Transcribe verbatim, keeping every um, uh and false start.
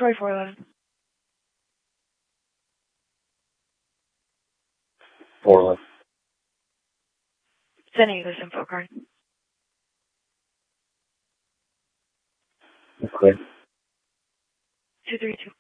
Troy four eleven. four eleven. Sending you this info card. Okay. two three two.